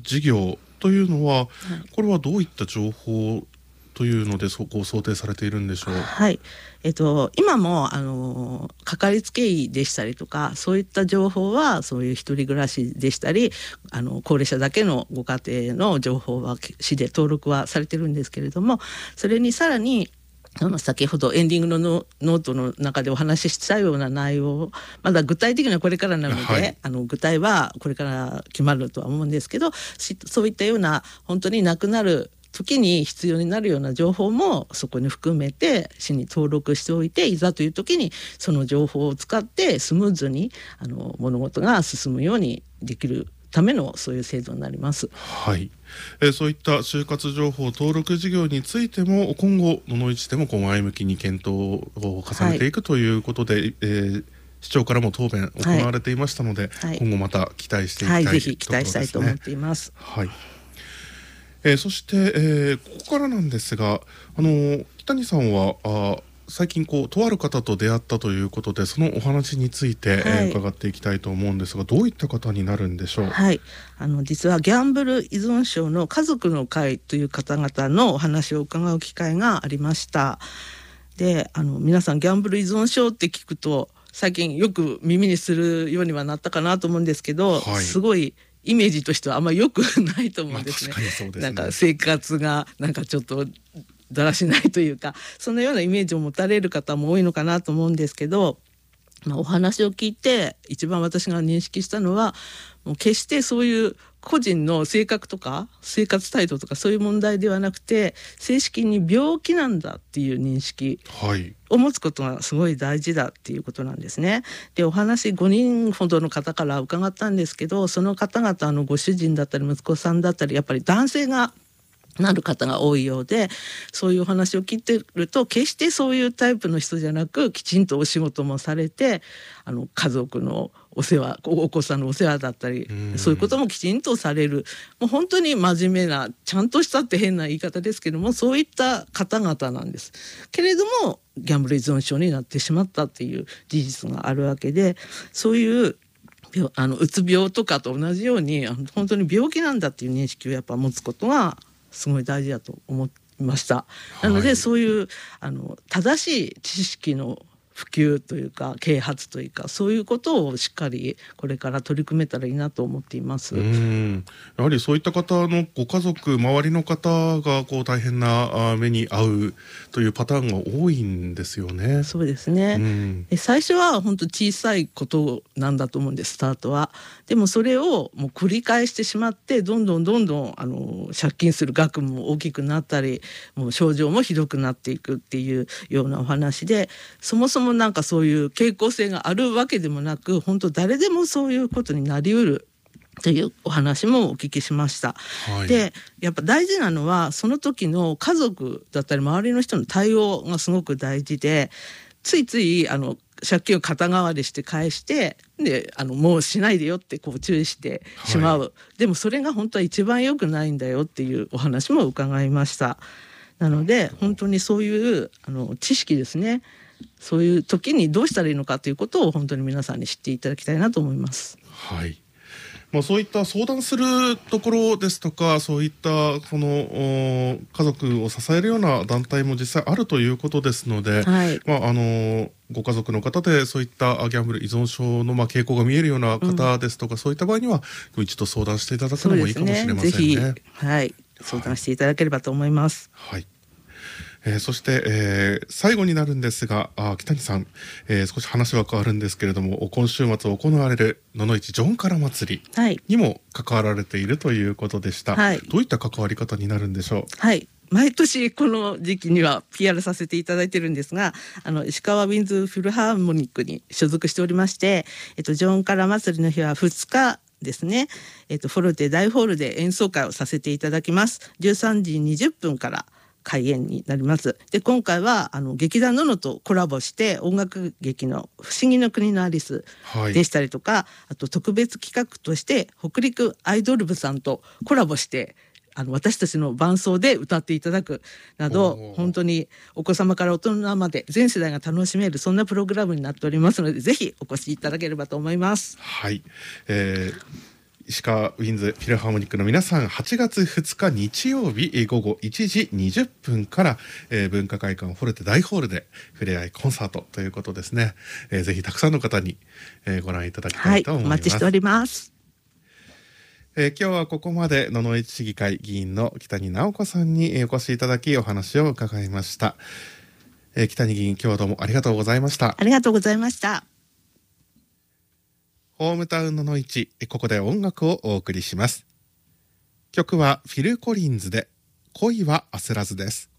事業というのは、これはどういった情報というので想定されているんでしょう。 はい、今もかかりつけ医でしたりとか、そういった情報はそういう一人暮らしでしたり高齢者だけのご家庭の情報は市で登録はされてるんですけれども、それにさらに先ほどエンディングのノートの中でお話ししたような内容、まだ具体的にはこれからなので、はい、具体はこれから決まるとは思うんですけど、そういったような本当に亡くなる時に必要になるような情報もそこに含めて市に登録しておいて、いざという時にその情報を使ってスムーズに物事が進むようにできるためのそういう制度になります。 はい、そういった就活情報登録事業についても今後野々市でも前向きに検討を重ねていくということで、市長からも答弁行われていましたので、今後また期待していきたいところですね。 ぜひ期待したいと思っています。 そして、ここからなんですが、北谷さんは最近とある方と出会ったということで、そのお話について、伺っていきたいと思うんですが、どういった方になるんでしょう。 実はギャンブル依存症の家族の会という方々のお話を伺う機会がありました。で、皆さんギャンブル依存症って聞くと最近よく耳にするようにはなったかなと思うんですけど、すごいイメージとしてはあんまり良くないと思うんですね。なんか生活がなんかちょっとだらしないというか、そのようなイメージを持たれる方も多いのかなと思うんですけど、お話を聞いて一番私が認識したのは、もう決してそういう個人の性格とか生活態度とかそういう問題ではなくて、正式に病気なんだっていう認識を持つことがすごい大事だっていうことなんですね。で、お話5人ほどの方から伺ったんですけど、その方々のご主人だったり息子さんだったり、やっぱり男性がなる方が多いようで、そういうお話を聞いてると決してそういうタイプの人じゃなく、きちんとお仕事もされて家族のお世話、お子さんのお世話だったり、そういうこともきちんとされる、もう本当に真面目な、ちゃんとしたって変な言い方ですけども、そういった方々なんですけれども、ギャンブル依存症になってしまったっていう事実があるわけで、そういううつ病とかと同じように本当に病気なんだっていう認識をやっぱ持つことがすごい大事だと思いました。なので、そういう正しい知識の普及というか啓発というか、そういうことをしっかりこれから取り組めたらいいなと思っています。 やはりそういった方のご家族、周りの方が大変な目に遭うというパターンが多いんですよね。 そうですね。最初は本当小さいことなんだと思うんです、スタートは。でもそれをもう繰り返してしまって、どんどん借金する額も大きくなったり、もう症状もひどくなっていくっていうようなお話で、そもそもなんかそういう傾向性があるわけでもなく、本当誰でもそういうことになりうるというお話もお聞きしました。で、やっぱ大事なのはその時の家族だったり周りの人の対応がすごく大事で、ついつい借金を肩代わりして返して、でもうしないでよって注意してしまう、でもそれが本当は一番良くないんだよっていうお話も伺いました。なので本当にそういう知識ですね、そういう時にどうしたらいいのかということを本当に皆さんに知っていただきたいなと思います。 そういった相談するところですとか、そういった家族を支えるような団体も実際あるということですので、ご家族の方でそういったギャンブル依存症の傾向が見えるような方ですとか、そういった場合には一度相談していただくのもいいかもしれませんね。 ぜひ、相談していただければと思います。 そして、最後になるんですが、北谷さん、少し話は変わるんですけれども、今週末行われる野々市ジョンカラ祭りにも関わられているということでした。どういった関わり方になるんでしょう。 毎年この時期には PR させていただいてるんですが、石川ウィンズフィルハーモニックに所属しておりまして、ジョンカラ祭りの日は2日ですね、フォルテ大ホールで演奏会をさせていただきます。13時20分から開演になります。で、今回は劇団ののとコラボして音楽劇の不思議の国のアリスでしたりとか、あと特別企画として北陸アイドル部さんとコラボして私たちの伴奏で歌っていただくなど、本当にお子様から大人まで全世代が楽しめる、そんなプログラムになっておりますので、ぜひお越しいただければと思います。 石川ウィンズフィルハーモニックの皆さん、8月2日日曜日午後1時20分から、文化会館フォルテ大ホールでふれあいコンサートということですね。ぜひたくさんの方に、ご覧いただきたいと思います。 お待ちしております。 今日はここまで野々市市議会議員の北谷直子さんにお越しいただきお話を伺いました。北谷議員、今日はどうもありがとうございました。 ありがとうございました。 ホームタウン野々市、ここで音楽をお送りします。曲はフィル・コリンズで恋は焦らずです。